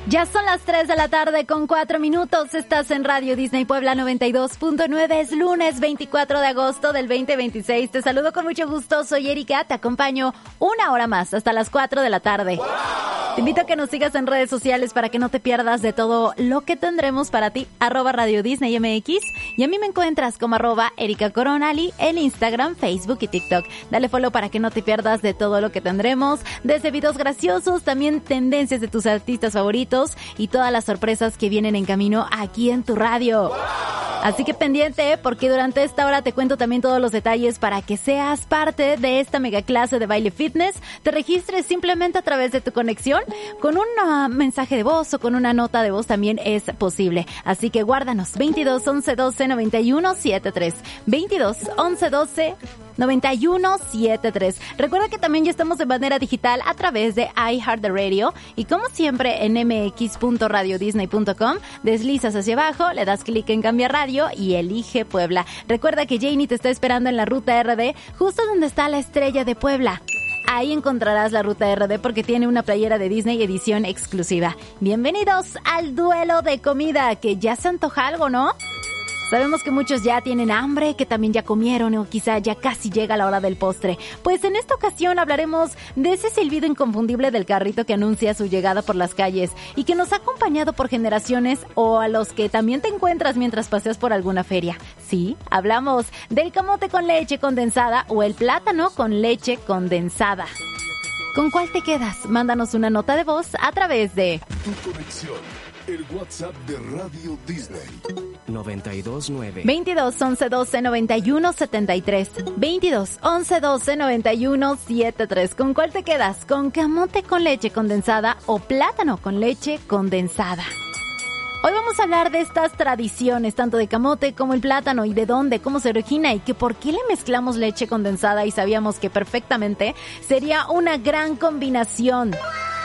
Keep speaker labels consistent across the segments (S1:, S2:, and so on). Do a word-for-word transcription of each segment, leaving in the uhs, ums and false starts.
S1: Ya son las tres de la tarde con cuatro minutos. Estás en Radio Disney Puebla noventa y dos punto nueve. Es lunes veinticuatro de agosto del veinte veintiséis. Te saludo con mucho gusto. Soy Erika. Te acompaño una hora más hasta las cuatro de la tarde. ¡Wow! Te invito a que nos sigas en redes sociales para que no te pierdas de todo lo que tendremos para ti. Arroba Radio Disney M X. Y a mí me encuentras como arroba Erika Coronali en Instagram, Facebook y TikTok. Dale follow para que no te pierdas de todo lo que tendremos. Desde videos graciosos, también tendencias de tus artistas favoritos y todas las sorpresas que vienen en camino aquí en tu radio. Así que pendiente, porque durante esta hora te cuento también todos los detalles para que seas parte de esta mega clase de baile fitness. Te registres simplemente a través de tu conexión. Con un uh, mensaje de voz o con una nota de voz también es posible. Así que guárdanos veintidós once doce noventa y uno setenta y tres. veintidós once doce noventa y uno setenta y tres. Recuerda que también ya estamos de manera digital a través de iHeartRadio y como siempre en m x punto radio disney punto com deslizas hacia abajo, le das clic en cambiar radio y elige Puebla. Recuerda que Janie te está esperando en la ruta R D, justo donde está la estrella de Puebla. Ahí encontrarás la ruta R D porque tiene una playera de Disney edición exclusiva. Bienvenidos al duelo de comida, que ya se antoja algo, ¿no? Sabemos que muchos ya tienen hambre, que también ya comieron o quizá ya casi llega la hora del postre. Pues en esta ocasión hablaremos de ese silbido inconfundible del carrito que anuncia su llegada por las calles y que nos ha acompañado por generaciones, o a los que también te encuentras mientras paseas por alguna feria. Sí, hablamos del camote con leche condensada o el plátano con leche condensada. ¿Con cuál te quedas? Mándanos una nota de voz a través de
S2: Tu conexión, el WhatsApp de Radio Disney.
S3: noventa y dos nueve.
S1: veintidós once doce noventa y uno setenta y tres. veintidós once doce noventa y uno setenta y tres. ¿Con cuál te quedas? ¿Con camote con leche condensada o plátano con leche condensada? Hoy vamos a hablar de estas tradiciones, tanto de camote como el plátano, y de dónde, cómo se origina y que por qué le mezclamos leche condensada y sabíamos que perfectamente sería una gran combinación.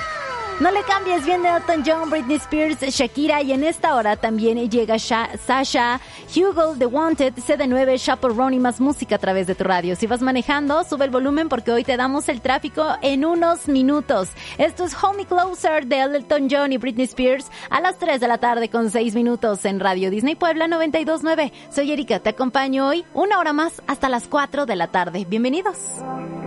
S1: No le cambies, viene Elton John, Britney Spears, Shakira, y en esta hora también llega Sha- Sasha, Hugo, The Wanted, C D nueve, Chaperone y más música a través de tu radio. Si vas manejando, sube el volumen porque hoy te damos el tráfico en unos minutos. Esto es Hold Me Closer de Elton John y Britney Spears a las tres de la tarde con seis minutos en Radio Disney Puebla noventa y dos nueve. Soy Erika, te acompaño hoy una hora más hasta las cuatro de la tarde. Bienvenidos.